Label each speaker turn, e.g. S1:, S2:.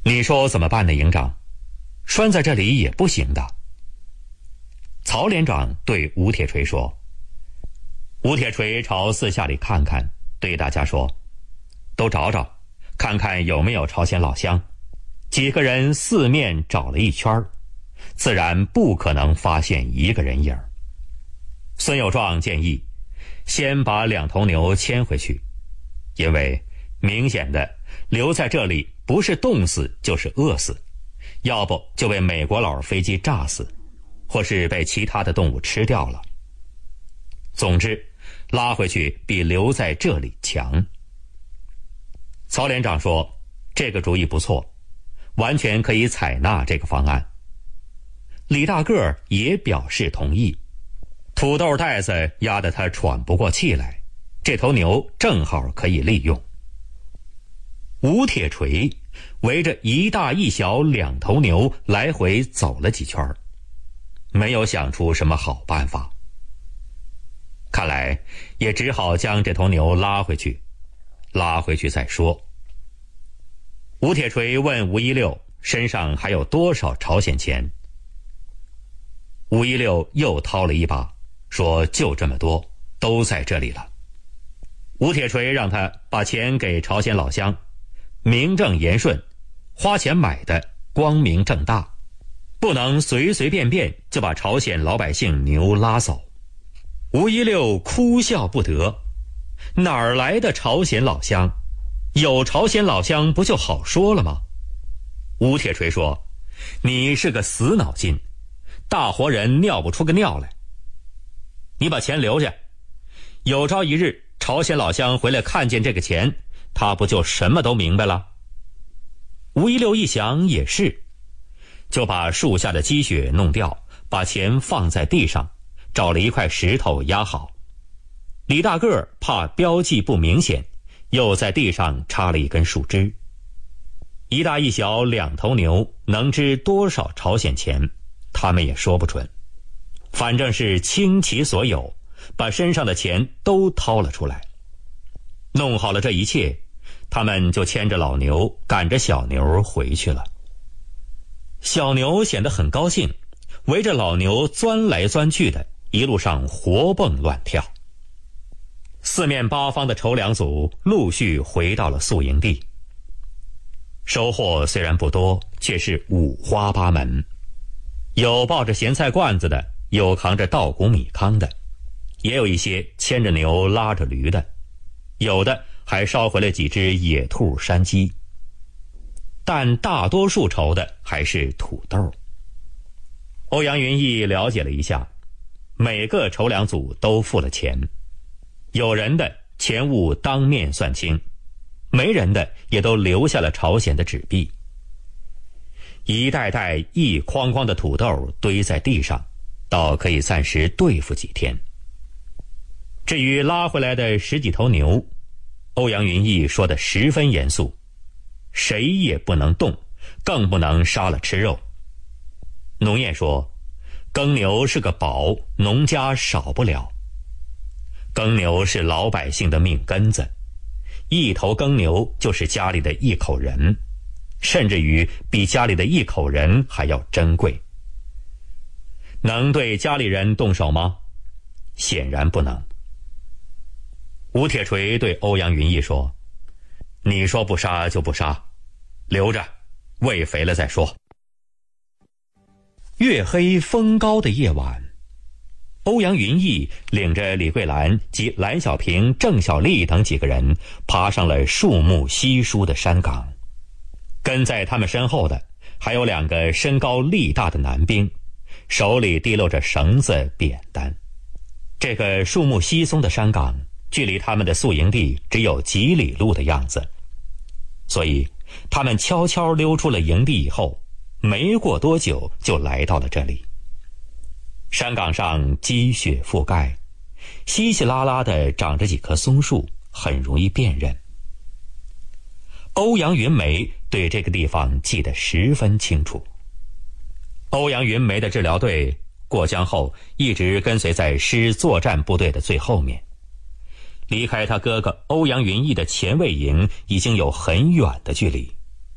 S1: 你说怎么办呢，营长？拴在这里也不行的。曹连长对吴铁锤说。吴铁锤朝四下里看看，对大家说，都找找，看看有没有朝鲜老乡。几个人四面找了一圈，自然不可能发现一个人影。孙有壮建议先把2头牛牵回去，因为明显的留在这里不是冻死就是饿死，要不就被美国佬飞机炸死，或是被其他的动物吃掉了。总之拉回去比留在这里强。曹连长说，这个主意不错，完全可以采纳这个方案。李大个也表示同意，土豆袋子压得他喘不过气来，这头牛正好可以利用。吴铁锤围着一大一小2头牛来回走了几圈，没有想出什么好办法。看来也只好将这头牛拉回去再说。吴铁锤问吴一六身上还有多少朝鲜钱。吴一六又掏了一把，说就这么多，都在这里了。吴铁锤让他把钱给朝鲜老乡，名正言顺，花钱买的，光明正大，不能随随便便就把朝鲜老百姓牛拉走。吴一六哭笑不得，哪儿来的朝鲜老乡？有朝鲜老乡不就好说了吗？吴铁锤说，你是个死脑筋，大活人尿不出个尿来。你把钱留下，有朝一日朝鲜老乡回来看见这个钱，他不就什么都明白了？吴一六一想也是，就把树下的积雪弄掉，把钱放在地上，找了一块石头压好。李大个怕标记不明显，又在地上插了一根树枝。一大一小2头牛能值多少朝鲜钱，他们也说不准，反正是倾其所有，把身上的钱都掏了出来。弄好了这一切，他们就牵着老牛赶着小牛回去了。小牛显得很高兴，围着老牛钻来钻去的，一路上活蹦乱跳。四面八方的筹粮组陆续回到了宿营地，收获虽然不多，却是五花八门，有抱着咸菜罐子的，有扛着稻谷米糠的，也有一些牵着牛拉着驴的，有的还捎回了几只野兔山鸡，但大多数筹的还是土豆。欧阳云逸了解了一下，每个筹粮组都付了钱，有人的钱物当面算清，没人的也都留下了朝鲜的纸币。一袋袋一筐筐的土豆堆在地上，倒可以暂时对付几天。至于拉回来的10几头牛，欧阳云逸说得十分严肃，谁也不能动，更不能杀了吃肉。农业说，耕牛是个宝，农家少不了。耕牛是老百姓的命根子，一头耕牛就是家里的一口人，甚至于比家里的一口人还要珍贵。能对家里人动手吗？显然不能。吴铁锤对欧阳云逸说，你说不杀就不杀，留着喂肥了再说。月黑风高的夜晚，欧阳云逸领着李桂兰及蓝小平、郑小丽等几个人爬上了树木稀疏的山岗，跟在他们身后的还有2个身高力大的男兵，手里提溜着绳子扁担。这个树木稀松的山岗距离他们的宿营地只有几里路的样子，所以他们悄悄溜出了营地以后，没过多久就来到了这里。山岗上积雪覆盖，稀稀拉拉的长着几棵松树，很容易辨认。欧阳云梅对这个地方记得十分清楚。欧阳云梅的治疗队过江后一直跟随在师作战部队的最后面，离开他哥哥欧阳云逸的前卫营已经有很远的距离。